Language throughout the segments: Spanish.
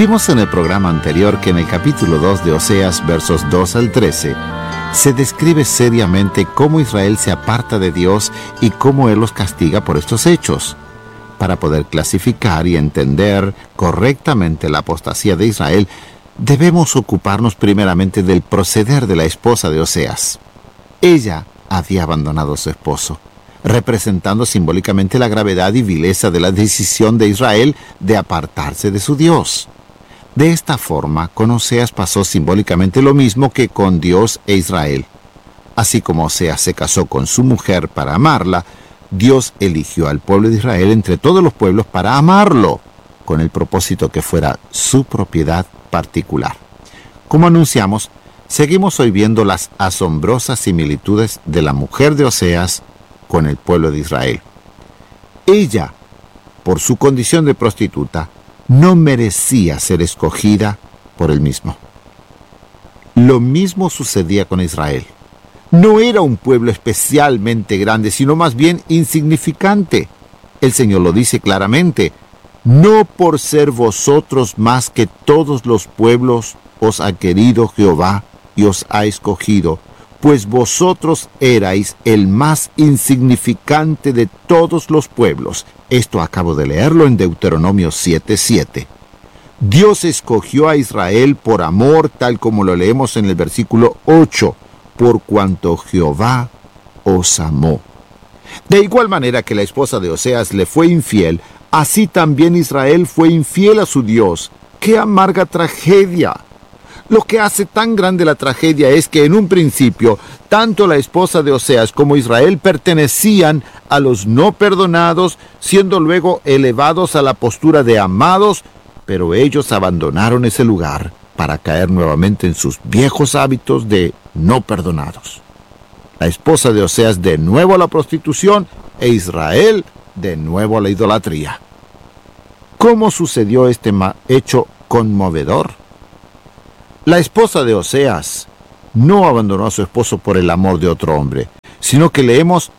Vimos en el programa anterior que en el capítulo 2 de Oseas, versos 2 al 13, se describe seriamente cómo Israel se aparta de Dios y cómo Él los castiga por estos hechos. Para poder clasificar y entender correctamente la apostasía de Israel, debemos ocuparnos primeramente del proceder de la esposa de Oseas. Ella había abandonado a su esposo, representando simbólicamente la gravedad y vileza de la decisión de Israel de apartarse de su Dios. De esta forma, con Oseas pasó simbólicamente lo mismo que con Dios e Israel. Así como Oseas se casó con su mujer para amarla, Dios eligió al pueblo de Israel entre todos los pueblos para amarlo, con el propósito que fuera su propiedad particular. Como anunciamos, seguimos hoy viendo las asombrosas similitudes de la mujer de Oseas con el pueblo de Israel. Ella, por su condición de prostituta, no merecía ser escogida por él mismo. Lo mismo sucedía con Israel. No era un pueblo especialmente grande, sino más bien insignificante. El Señor lo dice claramente: no por ser vosotros más que todos los pueblos os ha querido Jehová y os ha escogido, pues vosotros erais el más insignificante de todos los pueblos. Esto acabo de leerlo en Deuteronomio 7:7. Dios escogió a Israel por amor, tal como lo leemos en el versículo 8, por cuanto Jehová os amó. De igual manera que la esposa de Oseas le fue infiel, así también Israel fue infiel a su Dios. ¡Qué amarga tragedia! Lo que hace tan grande la tragedia es que en un principio, tanto la esposa de Oseas como Israel pertenecían a los no perdonados, siendo luego elevados a la postura de amados, pero ellos abandonaron ese lugar para caer nuevamente en sus viejos hábitos de no perdonados. La esposa de Oseas de nuevo a la prostitución e Israel de nuevo a la idolatría. ¿Cómo sucedió este hecho conmovedor? La esposa de Oseas no abandonó a su esposo por el amor de otro hombre, sino que leemos: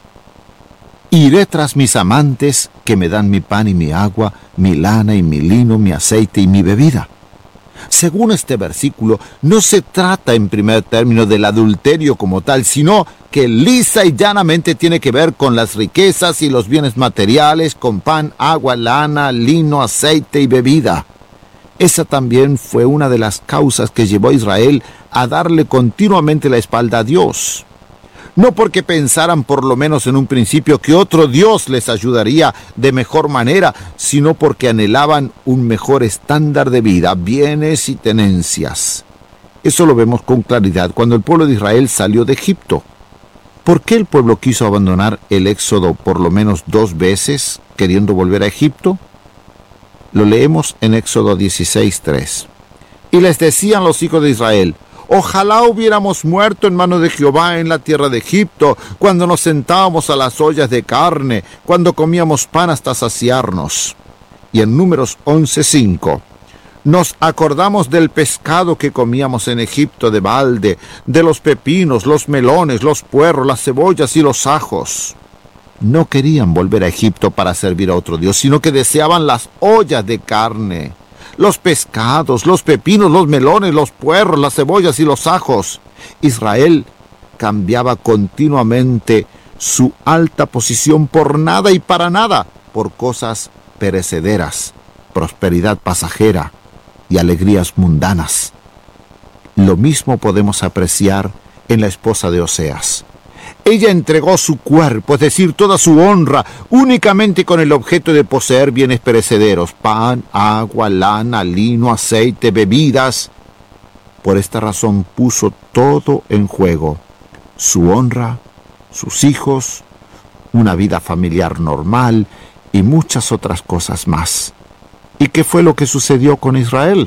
iré tras mis amantes que me dan mi pan y mi agua, mi lana y mi lino, mi aceite y mi bebida. Según este versículo, no se trata en primer término del adulterio como tal, sino que lisa y llanamente tiene que ver con las riquezas y los bienes materiales, con pan, agua, lana, lino, aceite y bebida. Esa también fue una de las causas que llevó a Israel a darle continuamente la espalda a Dios. No porque pensaran por lo menos en un principio que otro Dios les ayudaría de mejor manera, sino porque anhelaban un mejor estándar de vida, bienes y tenencias. Eso lo vemos con claridad cuando el pueblo de Israel salió de Egipto. ¿Por qué el pueblo quiso abandonar el éxodo por lo menos 2 veces, queriendo volver a Egipto? Lo leemos en Éxodo 16:3. Y les decían los hijos de Israel: ojalá hubiéramos muerto en mano de Jehová en la tierra de Egipto, cuando nos sentábamos a las ollas de carne, cuando comíamos pan hasta saciarnos. Y en Números 11:5, nos acordamos del pescado que comíamos en Egipto de balde, de los pepinos, los melones, los puerros, las cebollas y los ajos. No querían volver a Egipto para servir a otro Dios, sino que deseaban las ollas de carne, los pescados, los pepinos, los melones, los puerros, las cebollas y los ajos. Israel cambiaba continuamente su alta posición por nada y para nada, por cosas perecederas, prosperidad pasajera y alegrías mundanas. Lo mismo podemos apreciar en la esposa de Oseas. Ella entregó su cuerpo, es decir, toda su honra, únicamente con el objeto de poseer bienes perecederos: pan, agua, lana, lino, aceite, bebidas. Por esta razón puso todo en juego: su honra, sus hijos, una vida familiar normal y muchas otras cosas más. ¿Y qué fue lo que sucedió con Israel?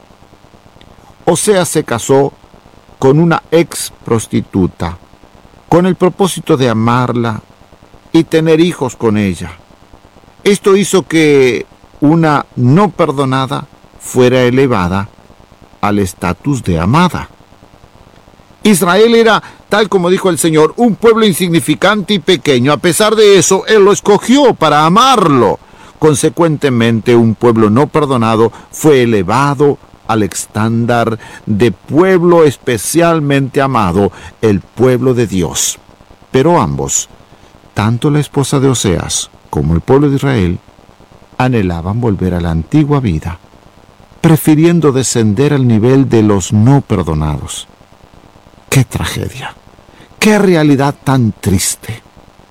Oseas se casó con una ex prostituta, con el propósito de amarla y tener hijos con ella. Esto hizo que una no perdonada fuera elevada al estatus de amada. Israel era, tal como dijo el Señor, un pueblo insignificante y pequeño. A pesar de eso, Él lo escogió para amarlo. Consecuentemente, un pueblo no perdonado fue elevado al estándar de pueblo especialmente amado, el pueblo de Dios. Pero ambos, tanto la esposa de Oseas como el pueblo de Israel, anhelaban volver a la antigua vida, prefiriendo descender al nivel de los no perdonados. ¡Qué tragedia! ¡Qué realidad tan triste!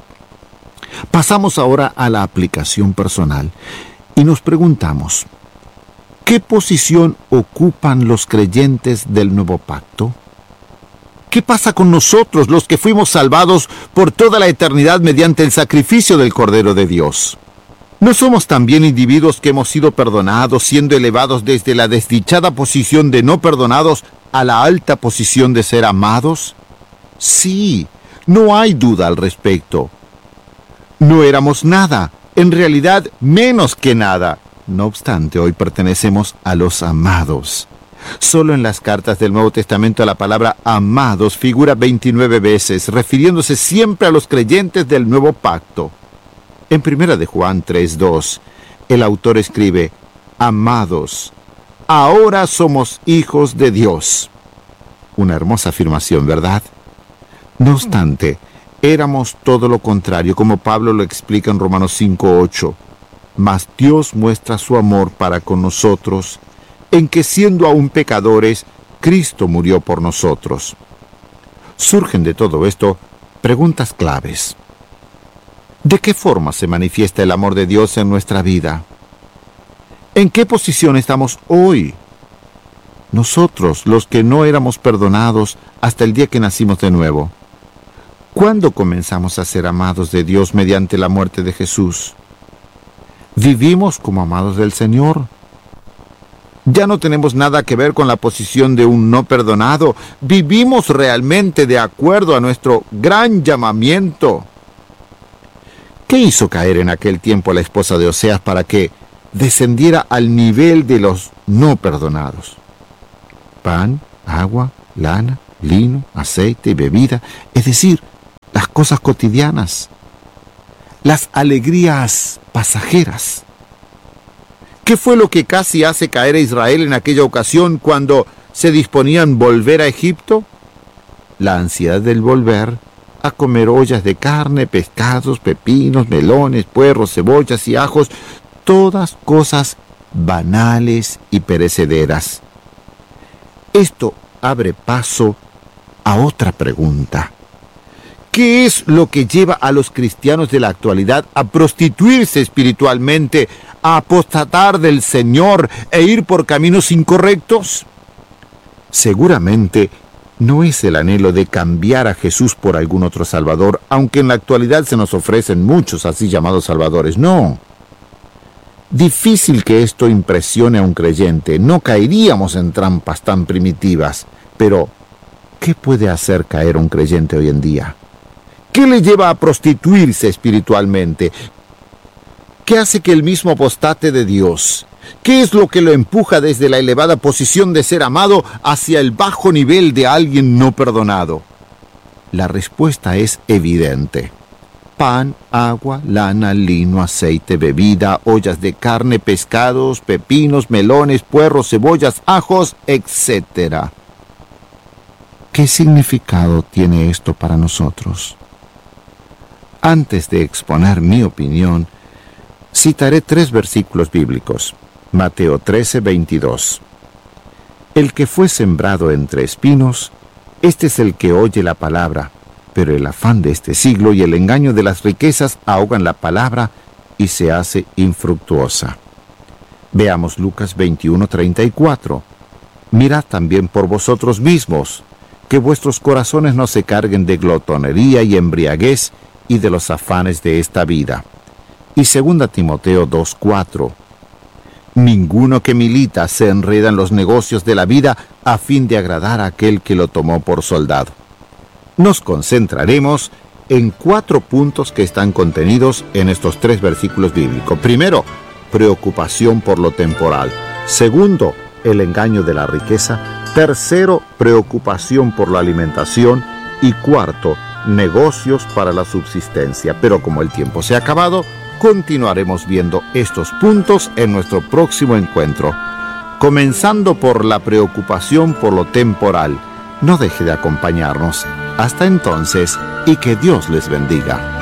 Pasamos ahora a la aplicación personal y nos preguntamos, ¿qué posición ocupan los creyentes del nuevo pacto? ¿Qué pasa con nosotros, los que fuimos salvados por toda la eternidad mediante el sacrificio del Cordero de Dios? ¿No somos también individuos que hemos sido perdonados, siendo elevados desde la desdichada posición de no perdonados a la alta posición de ser amados? Sí, no hay duda al respecto. No éramos nada, en realidad menos que nada. No obstante, hoy pertenecemos a los amados. Solo en las cartas del Nuevo Testamento la palabra amados figura 29 veces, refiriéndose siempre a los creyentes del nuevo pacto. En 1 de Juan 3:2, el autor escribe, amados, ahora somos hijos de Dios. Una hermosa afirmación, ¿verdad? No obstante, éramos todo lo contrario, como Pablo lo explica en Romanos 5:8. Mas Dios muestra su amor para con nosotros, en que siendo aún pecadores, Cristo murió por nosotros. Surgen de todo esto preguntas claves. ¿De qué forma se manifiesta el amor de Dios en nuestra vida? ¿En qué posición estamos hoy? Nosotros, los que no éramos perdonados hasta el día que nacimos de nuevo. ¿Cuándo comenzamos a ser amados de Dios mediante la muerte de Jesús? ¿Vivimos como amados del Señor? Ya no tenemos nada que ver con la posición de un no perdonado. ¿Vivimos realmente de acuerdo a nuestro gran llamamiento? ¿Qué hizo caer en aquel tiempo a la esposa de Oseas para que descendiera al nivel de los no perdonados? Pan, agua, lana, lino, aceite y bebida, es decir, las cosas cotidianas, las alegrías pasajeras. ¿Qué fue lo que casi hace caer a Israel en aquella ocasión cuando se disponían a volver a Egipto? La ansiedad del volver a comer ollas de carne, pescados, pepinos, melones, puerros, cebollas y ajos, todas cosas banales y perecederas. Esto abre paso a otra pregunta. ¿Qué es lo que lleva a los cristianos de la actualidad a prostituirse espiritualmente, a apostatar del Señor e ir por caminos incorrectos? Seguramente no es el anhelo de cambiar a Jesús por algún otro Salvador, aunque en la actualidad se nos ofrecen muchos así llamados Salvadores. No. Difícil que esto impresione a un creyente. No caeríamos en trampas tan primitivas. Pero, ¿qué puede hacer caer a un creyente hoy en día? ¿Qué le lleva a prostituirse espiritualmente? ¿Qué hace que el mismo apostate de Dios? ¿Qué es lo que lo empuja desde la elevada posición de ser amado hacia el bajo nivel de alguien no perdonado? La respuesta es evidente. Pan, agua, lana, lino, aceite, bebida, ollas de carne, pescados, pepinos, melones, puerros, cebollas, ajos, etc. ¿Qué significado tiene esto para nosotros? Antes de exponer mi opinión, citaré 3 versículos bíblicos. Mateo 13:22. El que fue sembrado entre espinos, este es el que oye la palabra, pero el afán de este siglo y el engaño de las riquezas ahogan la palabra y se hace infructuosa. Veamos Lucas 21:34. Mirad también por vosotros mismos, que vuestros corazones no se carguen de glotonería y embriaguez y de los afanes de esta vida. Y 2 Timoteo 2:4. Ninguno que milita se enreda en los negocios de la vida a fin de agradar a aquel que lo tomó por soldado. Nos concentraremos en 4 puntos que están contenidos en estos 3 versículos bíblicos. Primero, preocupación por lo temporal. Segundo, el engaño de la riqueza. Tercero, preocupación por la alimentación. Y cuarto, negocios para la subsistencia. Pero como el tiempo se ha acabado, Continuaremos viendo estos puntos en nuestro próximo encuentro, comenzando por la preocupación por lo temporal. No deje de acompañarnos. Hasta entonces, y que Dios les bendiga.